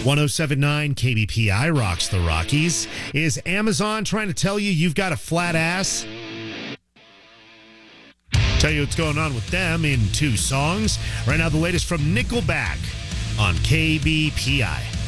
1079 KBPI rocks the Rockies. Is Amazon trying to tell you you've got a flat ass? Tell you what's going on with them in 2 songs. Right now, the latest from Nickelback on KBPI.